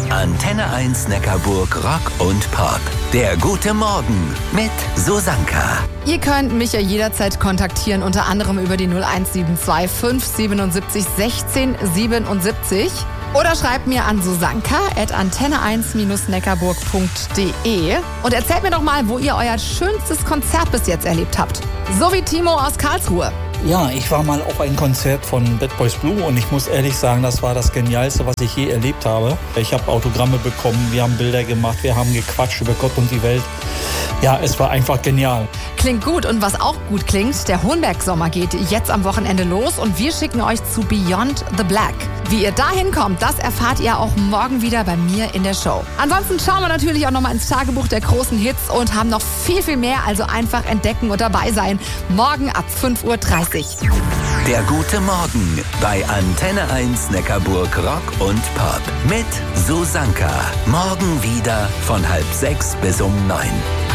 Antenne 1 Neckarburg Rock und Pop. Der gute Morgen mit Susanka. Ihr könnt mich ja jederzeit kontaktieren, unter anderem über die 0172 577 16 77. Oder schreibt mir an susanka@antenne1-neckarburg.de und erzählt mir doch mal, wo ihr euer schönstes Konzert bis jetzt erlebt habt. So wie Timo aus Karlsruhe. Ja, ich war mal auf ein Konzert von Bad Boys Blue und ich muss ehrlich sagen, das war das Genialste, was ich je erlebt habe. Ich habe Autogramme bekommen, wir haben Bilder gemacht, wir haben gequatscht über Gott und die Welt. Ja, es war einfach genial. Klingt gut, und was auch gut klingt, der Hohenberg-Sommer geht jetzt am Wochenende los und wir schicken euch zu Beyond the Black. Wie ihr da hinkommt, das erfahrt ihr auch morgen wieder bei mir in der Show. Ansonsten schauen wir natürlich auch nochmal ins Tagebuch der großen Hits und haben noch viel, viel mehr, also einfach entdecken und dabei sein. Morgen ab 5:30 Uhr. Der gute Morgen bei Antenne 1 Neckarburg Rock und Pop mit Susanka. Morgen wieder von 5:30 bis 9.